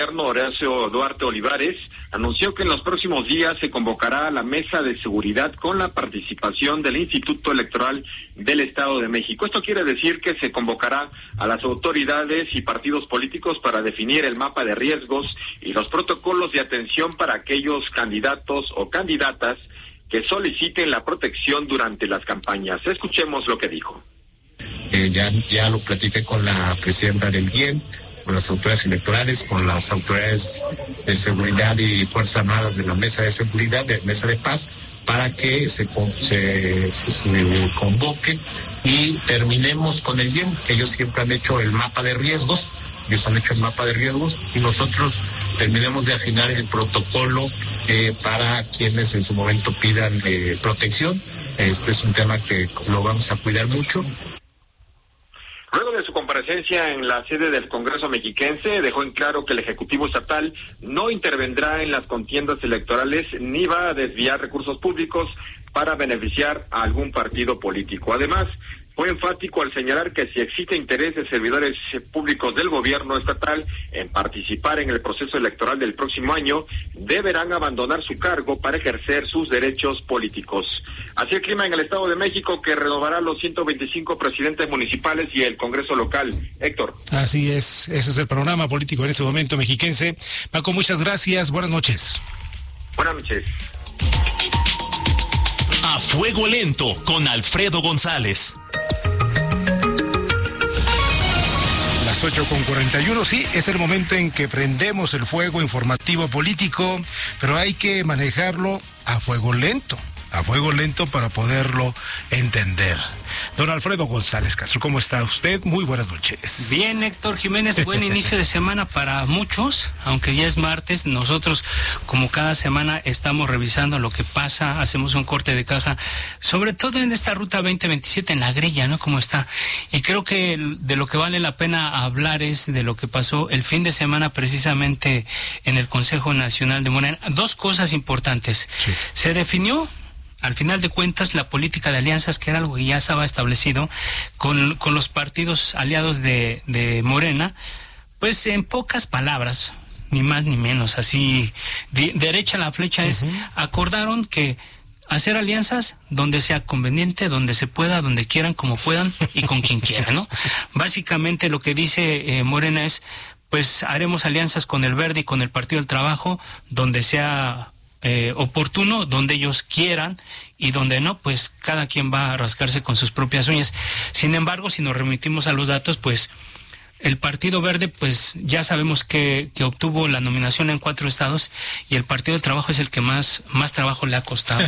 Horacio Duarte Olivares anunció que en los próximos días se convocará a la mesa de seguridad con la participación del Instituto Electoral del Estado de México. Esto quiere decir que se convocará a las autoridades y partidos políticos para definir el mapa de riesgos y los protocolos de atención para aquellos candidatos o candidatas que soliciten la protección durante las campañas. Escuchemos lo que dijo. Ya lo platiqué con la presidenta del IEM, con las autoridades electorales, con las autoridades de seguridad y Fuerzas Armadas de la Mesa de Seguridad, de Mesa de Paz, para que se convoquen y terminemos con el IEM, que ellos siempre han hecho el mapa de riesgos, y nosotros terminemos de afinar el protocolo para quienes en su momento pidan protección. Este es un tema que lo vamos a cuidar mucho. Luego de su comparecencia en la sede del Congreso mexiquense, dejó en claro que el Ejecutivo Estatal no intervendrá en las contiendas electorales ni va a desviar recursos públicos para beneficiar a algún partido político. Además, fue enfático al señalar que si existe interés de servidores públicos del gobierno estatal en participar en el proceso electoral del próximo año, deberán abandonar su cargo para ejercer sus derechos políticos. Así el clima en el Estado de México, que renovará los 125 presidentes municipales y el Congreso local. Héctor. Así es, ese es el panorama político en este momento mexiquense. Paco, muchas gracias, buenas noches. Buenas noches. A Fuego Lento con Alfredo González. Las 8:41, sí, es el momento en que prendemos el fuego informativo político, pero hay que manejarlo a fuego lento para poderlo entender. Don Alfredo González Castro, ¿cómo está usted? Muy buenas noches. Bien, Héctor Jiménez, buen inicio de semana para muchos, aunque ya es martes. Nosotros, como cada semana, estamos revisando lo que pasa, hacemos un corte de caja, sobre todo en esta ruta 2027, en la grilla, ¿no? Cómo está. Y creo que de lo que vale la pena hablar es de lo que pasó el fin de semana precisamente en el Consejo Nacional de Morena. Dos cosas importantes. Sí. Se definió, al final de cuentas, la política de alianzas, que era algo que ya estaba establecido con los partidos aliados de Morena, pues en pocas palabras, ni más ni menos, así, derecha la flecha es, acordaron que hacer alianzas donde sea conveniente, donde se pueda, donde quieran, como puedan y con quien quieran, ¿no? Básicamente lo que dice Morena es, pues haremos alianzas con el Verde y con el Partido del Trabajo, donde sea oportuno, donde ellos quieran, y donde no, pues cada quien va a rascarse con sus propias uñas. Sin embargo, si nos remitimos a los datos, pues el Partido Verde, pues ya sabemos que obtuvo la nominación en 4 estados, y el Partido del Trabajo es el que más trabajo le ha costado.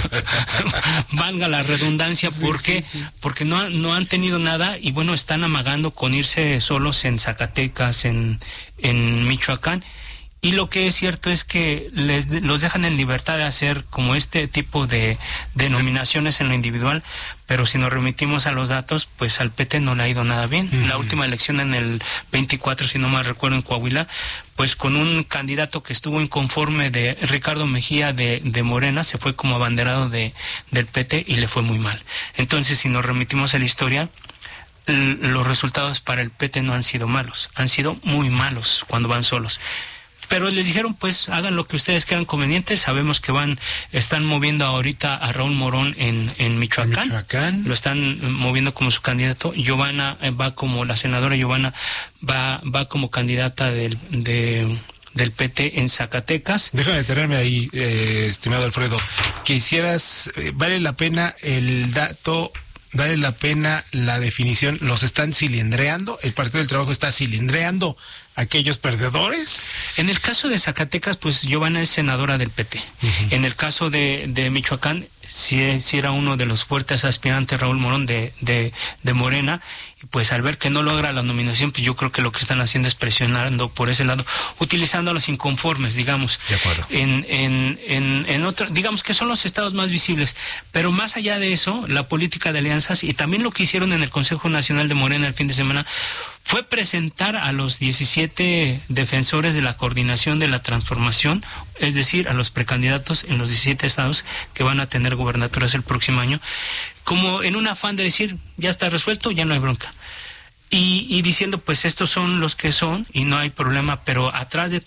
Valga la redundancia, porque no han tenido nada, y bueno, están amagando con irse solos en Zacatecas, en Michoacán. Y lo que es cierto es que los dejan en libertad de hacer como este tipo de nominaciones en lo individual, pero si nos remitimos a los datos, pues al PT no le ha ido nada bien. La última elección en el 24, si no mal recuerdo, en Coahuila, pues con un candidato que estuvo inconforme, de Ricardo Mejía de Morena, se fue como abanderado del PT y le fue muy mal. Entonces, si nos remitimos a la historia, los resultados para el PT no han sido malos, han sido muy malos cuando van solos. Pero les dijeron, pues hagan lo que ustedes crean conveniente. Sabemos que están moviendo ahorita a Raúl Morón en Michoacán. Lo están moviendo como su candidato. Giovanna va como, la senadora Giovanna va como candidata del PT en Zacatecas. Déjame detenerme ahí, estimado Alfredo. Quisieras, vale la pena el dato, vale la pena la definición. ¿Los están cilindreando? ¿El Partido del Trabajo está cilindreando aquellos perdedores? En el caso de Zacatecas, pues Giovanna es senadora del PT. En el caso de Michoacán, sí era uno de los fuertes aspirantes, Raúl Morón de Morena, y pues al ver que no logra la nominación, pues yo creo que lo que están haciendo es presionando por ese lado, utilizando a los inconformes, digamos. De acuerdo. En otro, digamos que son los estados más visibles, pero más allá de eso, la política de alianzas, y también lo que hicieron en el Consejo Nacional de Morena el fin de semana, fue presentar a los 17 defensores de la coordinación de la transformación, es decir, a los precandidatos en los 17 estados que van a tener gubernaturas el próximo año, como en un afán de decir, ya está resuelto, ya no hay bronca. y diciendo, pues estos son los que son y no hay problema, pero atrás de